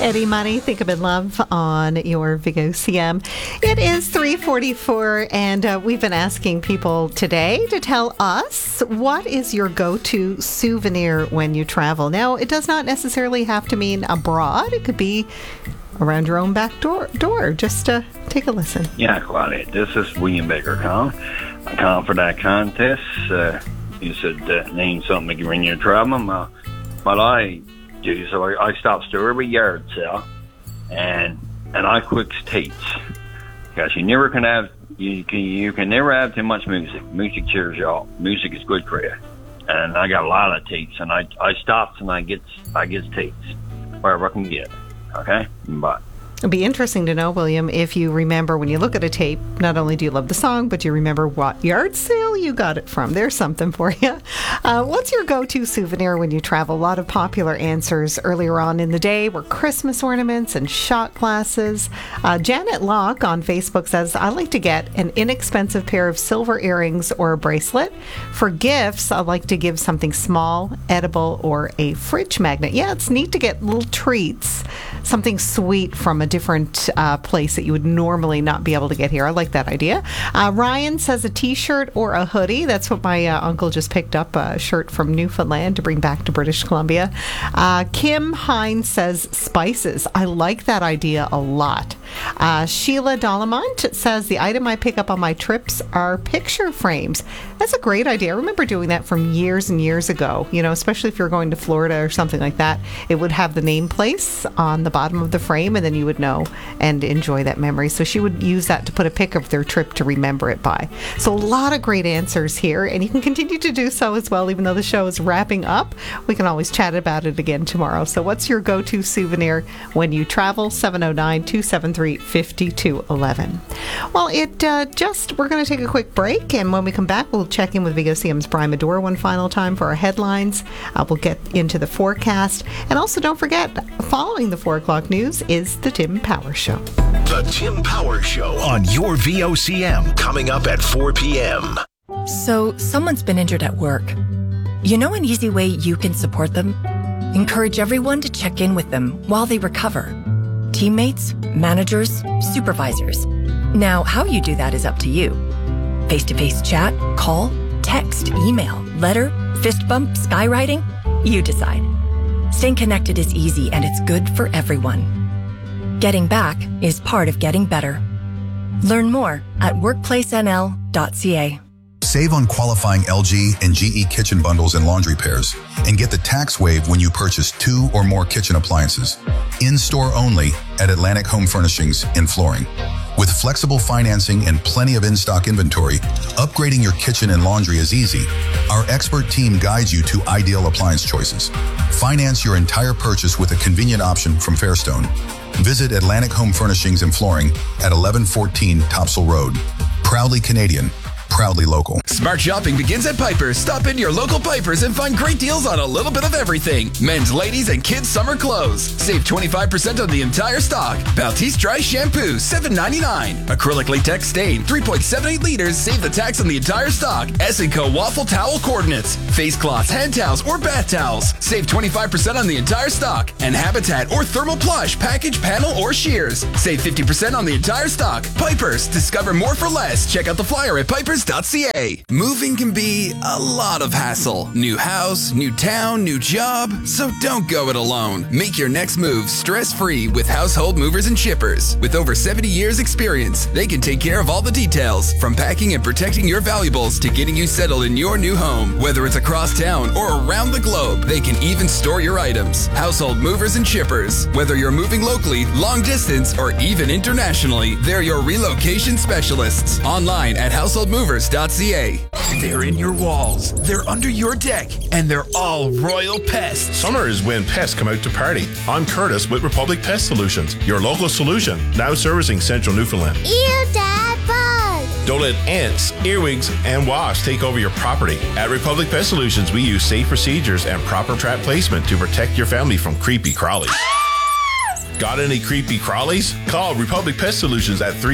Eddie Money, Think I'm in Love on your Vigo CM. It is 3:44, and we've been asking people today to tell us what is your go-to souvenir when you travel. Now, it does not necessarily have to mean abroad. It could be around your own back door. Just take a listen. Yeah, Claudia, this is William Baker calling. I'm calling for that contest. You said name something when you're traveling. What I do, so I stop to every yard sale, and I quicks tapes, because you never can have you can never have too much music. Music cheers you up. Music is good for you, and I got a lot of tapes, and I stops and I gets tapes wherever I can get. Okay, bye. It'd be interesting to know, William, if you remember when you look at a tape, not only do you love the song, but you remember what yard sale you got it from. There's something for you. What's your go-to souvenir when you travel? A lot of popular answers earlier on in the day were Christmas ornaments and shot glasses. Janet Locke on Facebook says, I like to get an inexpensive pair of silver earrings or a bracelet. For gifts, I like to give something small, edible, or a fridge magnet. Yeah, it's neat to get little treats, something sweet from a different place that you would normally not be able to get here. I like that idea. Ryan says a t-shirt or a hoodie. That's what my uncle just picked up, a shirt from Newfoundland to bring back to British Columbia. Kim Hines says spices. I like that idea a lot. Sheila Dolomont says the item I pick up on my trips are picture frames. That's a great idea. I remember doing that from years and years ago, especially if you're going to Florida or something like that. It would have the name place on the bottom of the frame, and then you would know and enjoy that memory. So she would use that to put a pic of their trip to remember it by. So a lot of great answers here, and you can continue to do so as well, even though the show is wrapping up. We can always chat about it again tomorrow. So what's your go-to souvenir when you travel? 709-273-5211. Well, we're going to take a quick break, and when we come back, we'll check in with Vigo CM's Brian Medora one final time for our headlines. We'll get into the forecast, and also don't forget, following the 4 o'clock news is the Tim Power Show. The Tim Power Show on your VOCM, coming up at 4 p.m. So, someone's been injured at work. You know an easy way you can support them? Encourage everyone to check in with them while they recover. Teammates, managers, supervisors. Now, how you do that is up to you. Face-to-face chat, call, text, email, letter, fist bump, skywriting? You decide. Staying connected is easy, and it's good for everyone. Getting back is part of getting better. Learn more at workplacenl.ca. Save on qualifying LG and GE kitchen bundles and laundry pairs, and get the tax waive when you purchase 2 or more kitchen appliances. In-store only at Atlantic Home Furnishings in Flooring. With flexible financing and plenty of in-stock inventory, upgrading your kitchen and laundry is easy. Our expert team guides you to ideal appliance choices. Finance your entire purchase with a convenient option from Fairstone. Visit Atlantic Home Furnishings and Flooring at 1114 Topsail Road. Proudly Canadian, proudly local. Smart shopping begins at Piper's. Stop into your local Piper's and find great deals on a little bit of everything. Men's, ladies, and kids' summer clothes. Save 25% on the entire stock. Baltiste Dry Shampoo, $7.99. Acrylic Latex Stain, 3.78 liters. Save the tax on the entire stock. S&Co Waffle Towel Coordinates. Face cloths, hand towels, or bath towels. Save 25% on the entire stock. And Habitat or Thermal Plush, package, panel, or shears. Save 50% on the entire stock. Piper's. Discover more for less. Check out the flyer at Piper's.ca. Moving can be a lot of hassle. New house, new town, new job. So don't go it alone. Make your next move stress-free with Household Movers and Shippers. With over 70 years experience, they can take care of all the details, from packing and protecting your valuables to getting you settled in your new home. Whether it's across town or around the globe, they can even store your items. Household Movers and Shippers. Whether you're moving locally, long distance, or even internationally, they're your relocation specialists. Online at householdmovers.ca. They're in your walls, they're under your deck, and they're all Royal Pests. Summer is when pests come out to party. I'm Curtis with Republic Pest Solutions, your local solution, now servicing central Newfoundland. Ew, Dad, bug! Don't let ants, earwigs, and wasps take over your property. At Republic Pest Solutions, we use safe procedures and proper trap placement to protect your family from creepy crawlies. Got any creepy crawlies? Call Republic Pest Solutions at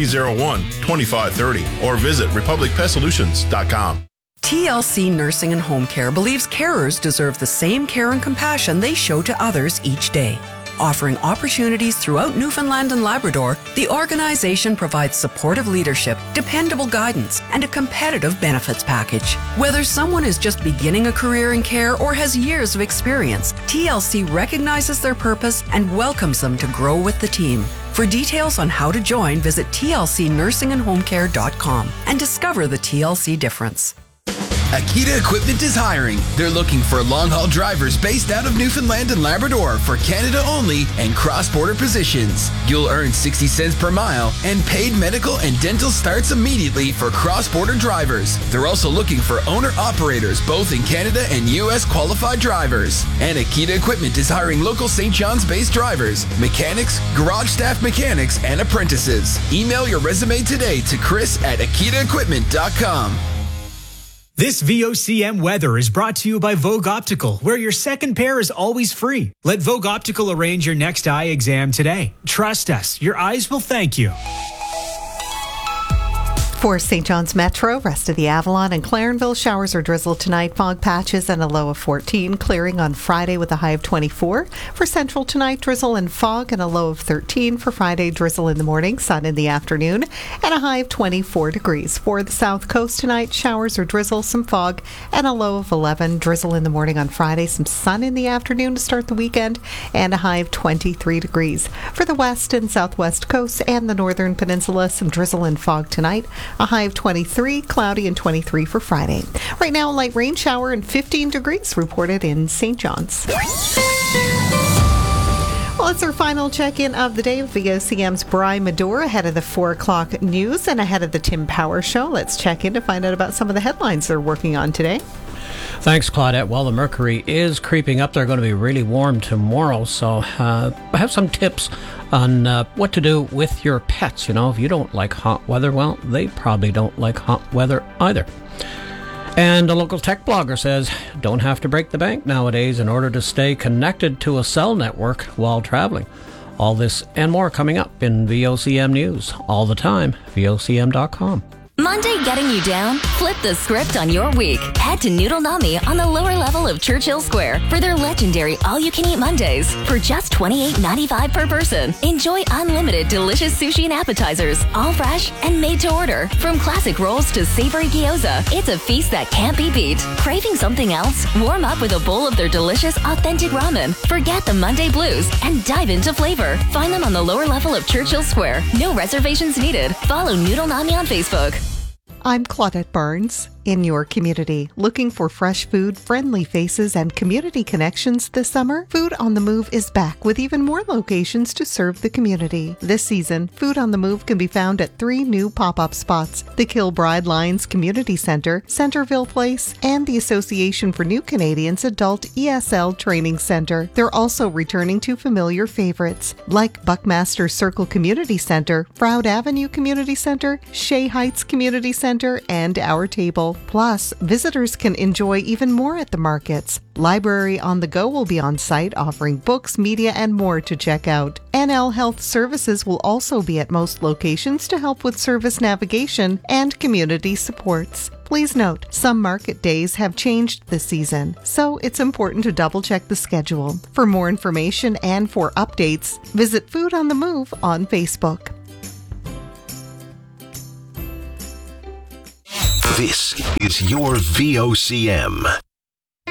301-2530 or visit republicpestsolutions.com. TLC Nursing and Home Care believes carers deserve the same care and compassion they show to others each day. Offering opportunities throughout Newfoundland and Labrador, the organization provides supportive leadership, dependable guidance, and a competitive benefits package. Whether someone is just beginning a career in care or has years of experience, TLC recognizes their purpose and welcomes them to grow with the team. For details on how to join, visit tlcnursingandhomecare.com and discover the TLC difference. Akita Equipment is hiring. They're looking for long-haul drivers based out of Newfoundland and Labrador for Canada only and cross-border positions. You'll earn 60 cents per mile, and paid medical and dental starts immediately for cross-border drivers. They're also looking for owner-operators both in Canada and U.S. qualified drivers. And Akita Equipment is hiring local St. John's-based drivers, mechanics, garage staff mechanics, and apprentices. Email your resume today to chris@akitaequipment.com. This VOCM weather is brought to you by Vogue Optical, where your second pair is always free. Let Vogue Optical arrange your next eye exam today. Trust us, your eyes will thank you. For St. John's Metro, rest of the Avalon and Clarenville, showers or drizzle tonight, fog patches and a low of 14, clearing on Friday with a high of 24. For Central tonight, drizzle and fog and a low of 13. For Friday, drizzle in the morning, sun in the afternoon, and a high of 24 degrees. For the South Coast tonight, showers or drizzle, some fog, and a low of 11. Drizzle in the morning on Friday, some sun in the afternoon to start the weekend, and a high of 23 degrees. For the West and Southwest Coast and the Northern Peninsula, some drizzle and fog tonight. A high of 23, cloudy, and 23 for Friday. Right now, a light rain shower and 15 degrees reported in St. John's. Well, it's our final check-in of the day with VOCM's Bri Medor ahead of the 4 o'clock news and ahead of the Tim Power Show. Let's check in to find out about some of the headlines they're working on today. Thanks, Claudette. Well, the mercury is creeping up. They're going to be really warm tomorrow, so I have some tips on what to do with your pets. You know, if you don't like hot weather, well, they probably don't like hot weather either. And a local tech blogger says, don't have to break the bank nowadays in order to stay connected to a cell network while traveling. All this and more coming up in VOCM News. All the time, VOCM.com. Monday getting you down? Flip the script on your week. Head to Noodle Nami on the lower level of Churchill Square for their legendary all-you-can-eat Mondays for just $28.95 per person. Enjoy unlimited delicious sushi and appetizers, all fresh and made to order. From classic rolls to savory gyoza, it's a feast that can't be beat. Craving something else? Warm up with a bowl of their delicious, authentic ramen. Forget the Monday blues and dive into flavor. Find them on the lower level of Churchill Square. No reservations needed. Follow Noodle Nami on Facebook. I'm Claudette Barnes. In your community, looking for fresh food, friendly faces, and community connections this summer? Food on the Move is back with even more locations to serve the community. This season, Food on the Move can be found at 3 new pop-up spots: the Kilbride Lions Community Center, Centerville Place, and the Association for New Canadians Adult ESL Training Center. They're also returning to familiar favorites like Buckmaster Circle Community Center, Froud Avenue Community Center, Shea Heights Community Center, and Our Table. Plus, visitors can enjoy even more at the markets. Library on the Go will be on site, offering books, media, and more to check out. NL Health Services will also be at most locations to help with service navigation and community supports. Please note, some market days have changed this season, so it's important to double-check the schedule. For more information and for updates, visit Food on the Move on Facebook. This is your VOCM.